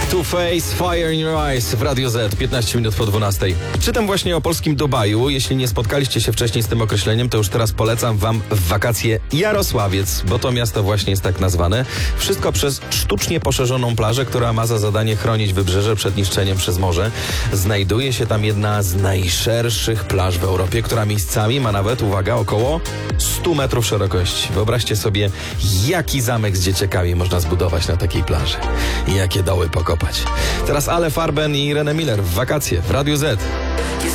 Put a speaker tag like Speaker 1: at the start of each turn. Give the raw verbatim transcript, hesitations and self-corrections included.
Speaker 1: Two Face, Fire in Your Eyes w Radio Z, piętnaście minut po dwunastej. Czytam właśnie o polskim Dubaju. Jeśli nie spotkaliście się wcześniej z tym określeniem, to już teraz polecam wam w wakacje Jarosławiec, bo to miasto właśnie jest tak nazwane. Wszystko przez sztucznie poszerzoną plażę, która ma za zadanie chronić wybrzeże przed niszczeniem przez morze. Znajduje się tam jedna z najszerszych plaż w Europie, która miejscami ma nawet, uwaga, około stu metrów szerokości. Wyobraźcie sobie, jaki zamek z dzieciakami można zbudować na takiej plaży. I jakie doły pokopać. Teraz Ale Farben i René Miller w wakacje w Radiu Z.